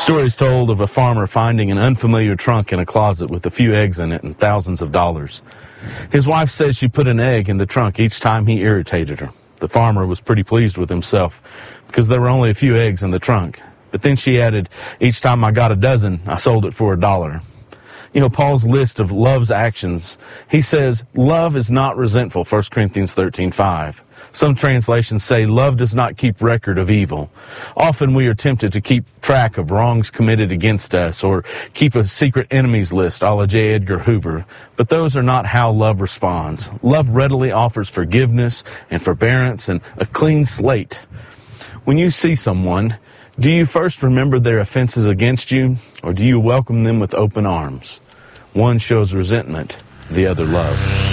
Story is told of a farmer finding an unfamiliar trunk in a closet with a few eggs in it and thousands of dollars. His wife says she put an egg in the trunk each time he irritated her. The farmer was pretty pleased with himself because there were only a few eggs in the trunk. But then she added, each time I got a dozen, I sold it for $1. You know, Paul's list of love's actions, he says, love is not resentful, 1 Corinthians 13:5. Some translations say, love does not keep record of evil. Often we are tempted to keep track of wrongs committed against us or keep a secret enemies list a la J. Edgar Hoover. But those are not how love responds. Love readily offers forgiveness and forbearance and a clean slate. When you see someone, do you first remember their offenses against you, or do you welcome them with open arms? One shows resentment, the other love.